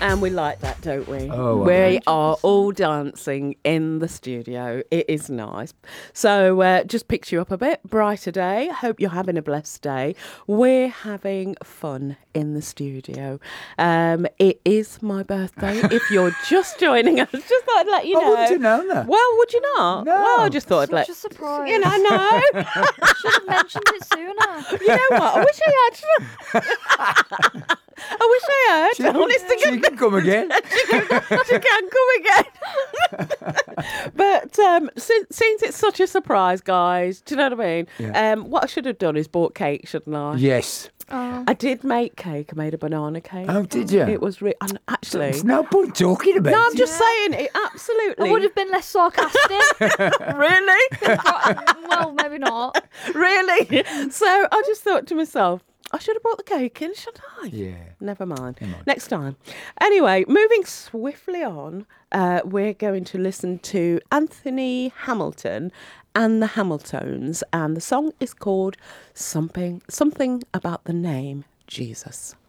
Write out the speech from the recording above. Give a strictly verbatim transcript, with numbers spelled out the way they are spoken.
And we like that, don't we? Oh, we one hundred are all dancing in the studio. It is nice. So uh, just picks you up a bit. Brighter day. Hope you're having a blessed day. We're having fun in the studio. Um, it is my birthday. If you're just joining us, just thought I'd let you know. I wouldn't have known that. Well, would you not? No. Well, I just thought Such I'd let a surprise. you know. No. Should have mentioned it sooner. You know what? I wish I had. I wish I had. She, Honest to she goodness. can come again. she, can, she can come again. But um, since, since it's such a surprise, guys, do you know what I mean? Yeah. Um, what I should have done is bought cake, shouldn't I? Yes. Oh. I did make cake. I made a banana cake. Oh, did you? It was re- and actually. There's no point talking about No, I'm it. just saying it. Absolutely. I would have been less sarcastic. Really? Well, maybe not. Really? So I just thought to myself, I should have brought the cake in, shouldn't I? Yeah. Never mind. Never mind. Next time. Anyway, moving swiftly on, uh, we're going to listen to Anthony Hamilton and the Hamiltones, and the song is called Something Something About the Name Jesus.